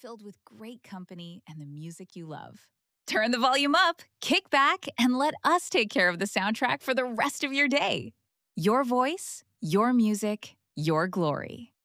filled with great company and the music you love. Turn the volume up, kick back, and let us take care of the soundtrack for the rest of your day. Your voice, your music, your glory.